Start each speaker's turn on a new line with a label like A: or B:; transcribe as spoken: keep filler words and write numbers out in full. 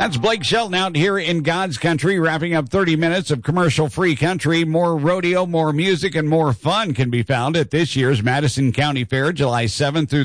A: That's Blake Shelton out here in God's country, wrapping up thirty minutes of commercial-free country. More rodeo, more music, and more fun can be found at this year's Madison County Fair, July seventh through